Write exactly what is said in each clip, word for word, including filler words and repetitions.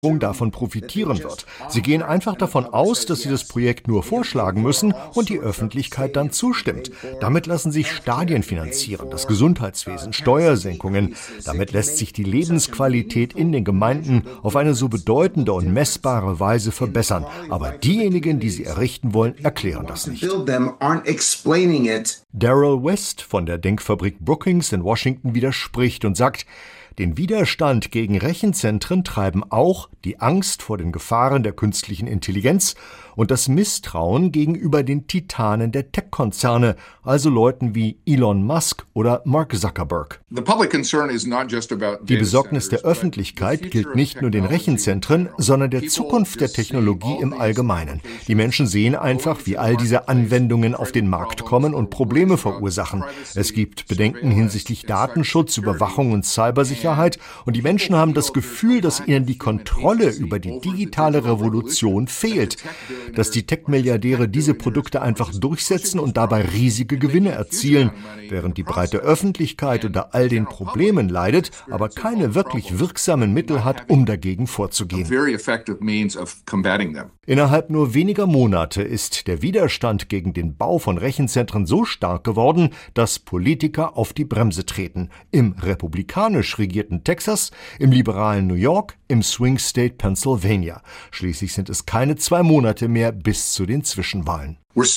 davon profitieren wird. Sie gehen einfach davon aus, dass sie das Projekt nur vorschlagen müssen und die Öffentlichkeit dann zustimmt. Damit lassen sich Stadien finanzieren, das Gesundheitswesen, Steuersenkungen. Damit lässt sich die Lebensqualität in den Gemeinden auf eine so bedeutende und messbare Weise verbessern. Aber diejenigen, die sie errichten wollen, erklären das nicht. Daryl West von der Denkfabrik Brookings in Washington widerspricht und sagt, den Widerstand gegen Rechenzentren treiben auch die Angst vor den Gefahren der künstlichen Intelligenz und das Misstrauen gegenüber den Titanen der Tech-Konzerne, also Leuten wie Elon Musk oder Mark Zuckerberg. Die Besorgnis der Öffentlichkeit gilt nicht nur den Rechenzentren, sondern der Zukunft der Technologie im Allgemeinen. Die Menschen sehen einfach, wie all diese Anwendungen auf den Markt kommen und Probleme verursachen. Es gibt Bedenken hinsichtlich Datenschutz, Überwachung und Cybersicherheit und die Menschen haben das Gefühl, dass ihnen die Kontrolle über die digitale Revolution fehlt. Dass die Tech-Milliardäre diese Produkte einfach durchsetzen und dabei riesige Gewinne erzielen, während die breite Öffentlichkeit unter all den Problemen leidet, aber keine wirklich wirksamen Mittel hat, um dagegen vorzugehen. Innerhalb nur weniger Monate ist der Widerstand gegen den Bau von Rechenzentren so stark geworden, dass Politiker auf die Bremse treten. Im republikanisch regierten Texas, im liberalen New York, im Swing State Pennsylvania. Schließlich sind es keine zwei Monate mehr bis zu den Zwischenwahlen.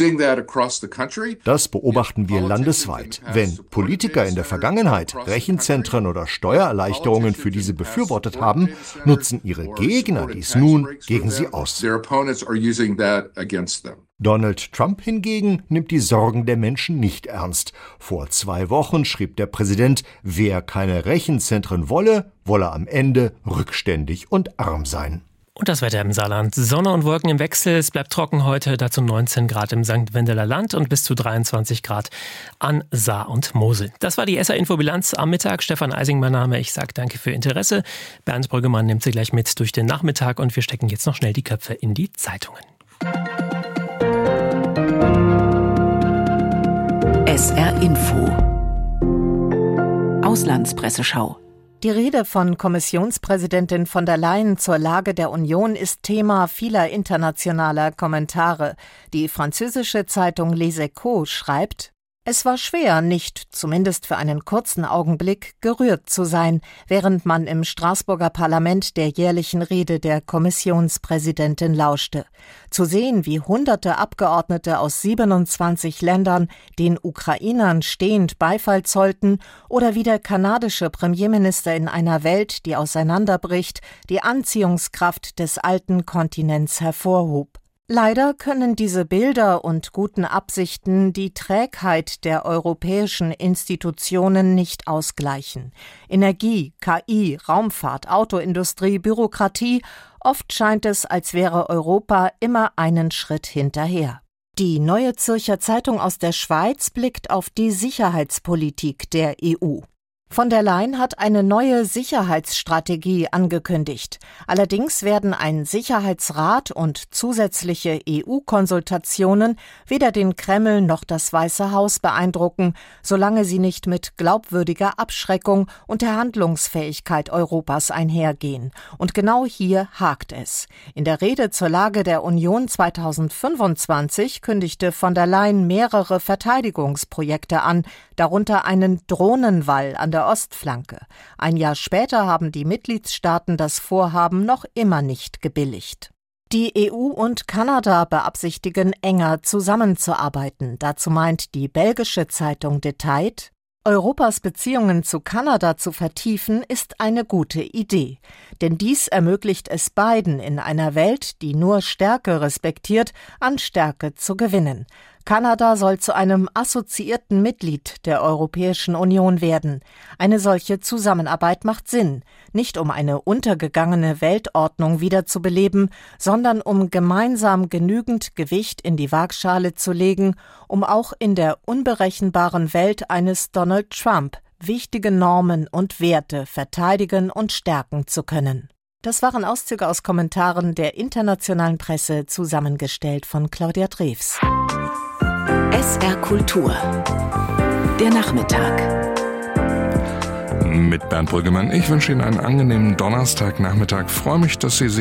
Das beobachten wir landesweit. Wenn Politiker in der Vergangenheit Rechenzentren oder Steuererleichterungen für diese befürwortet haben, nutzen ihre Gegner dies nun gegen sie aus. Donald Trump hingegen nimmt die Sorgen der Menschen nicht ernst. Vor zwei Wochen schrieb der Präsident, wer keine Rechenzentren wolle, wolle am Ende rückständig und arm sein. Und das Wetter im Saarland. Sonne und Wolken im Wechsel. Es bleibt trocken heute, dazu neunzehn Grad im Sankt Wendeler Land und bis zu dreiundzwanzig Grad an Saar und Mosel. Das war die S R-Infobilanz am Mittag. Stefan Eising mein Name. Ich sage danke für Ihr Interesse. Bernd Brüggemann nimmt Sie gleich mit durch den Nachmittag und wir stecken jetzt noch schnell die Köpfe in die Zeitungen. S R-Info Auslandspresseschau. Die Rede von Kommissionspräsidentin von der Leyen zur Lage der Union ist Thema vieler internationaler Kommentare. Die französische Zeitung Les Echos schreibt: Es war schwer, nicht, zumindest für einen kurzen Augenblick, gerührt zu sein, während man im Straßburger Parlament der jährlichen Rede der Kommissionspräsidentin lauschte. Zu sehen, wie hunderte Abgeordnete aus siebenundzwanzig Ländern den Ukrainern stehend Beifall zollten oder wie der kanadische Premierminister in einer Welt, die auseinanderbricht, die Anziehungskraft des alten Kontinents hervorhob. Leider können diese Bilder und guten Absichten die Trägheit der europäischen Institutionen nicht ausgleichen. Energie, K I, Raumfahrt, Autoindustrie, Bürokratie, oft scheint es, als wäre Europa immer einen Schritt hinterher. Die Neue Zürcher Zeitung aus der Schweiz blickt auf die Sicherheitspolitik der E U. Von der Leyen hat eine neue Sicherheitsstrategie angekündigt. Allerdings werden ein Sicherheitsrat und zusätzliche E U-Konsultationen weder den Kreml noch das Weiße Haus beeindrucken, solange sie nicht mit glaubwürdiger Abschreckung und der Handlungsfähigkeit Europas einhergehen. Und genau hier hakt es. In der Rede zur Lage der Union zweitausendfünfundzwanzig kündigte von der Leyen mehrere Verteidigungsprojekte an, darunter einen Drohnenwall an der Ostflanke. Ein Jahr später haben die Mitgliedstaaten das Vorhaben noch immer nicht gebilligt. Die E U und Kanada beabsichtigen, enger zusammenzuarbeiten. Dazu meint die belgische Zeitung De Tijd: Europas Beziehungen zu Kanada zu vertiefen, ist eine gute Idee. Denn dies ermöglicht es beiden, in einer Welt, die nur Stärke respektiert, an Stärke zu gewinnen. Kanada soll zu einem assoziierten Mitglied der Europäischen Union werden. Eine solche Zusammenarbeit macht Sinn, nicht um eine untergegangene Weltordnung wiederzubeleben, sondern um gemeinsam genügend Gewicht in die Waagschale zu legen, um auch in der unberechenbaren Welt eines Donald Trump wichtige Normen und Werte verteidigen und stärken zu können. Das waren Auszüge aus Kommentaren der internationalen Presse, zusammengestellt von Claudia Drews. S R Kultur. Der Nachmittag. Mit Bernd Brüggemann. Ich wünsche Ihnen einen angenehmen Donnerstagnachmittag. Freue mich, dass Sie sich